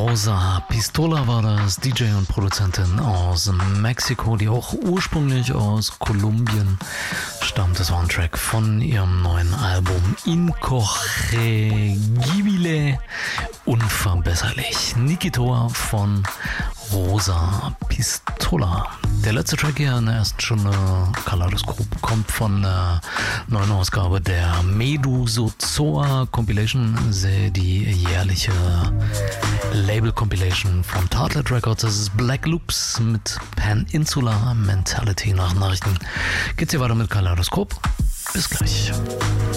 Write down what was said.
Rosa Pistola war das, DJ und Produzentin aus Mexiko, die auch ursprünglich aus Kolumbien stammt. Das war ein Track von ihrem neuen Album Incorregibile, unverbesserlich. Nikitoa von Rosa Pistola. Der letzte Track hier in der ersten Stunde, Kaleidoskop, kommt von der neuen Ausgabe der Medusozoa Compilation, die jährliche Label-Compilation von Tartlet Records. Das ist Black Loops mit Peninsula Mentality. Nach Nachrichten geht's hier weiter mit Kaleidoskop. Bis gleich.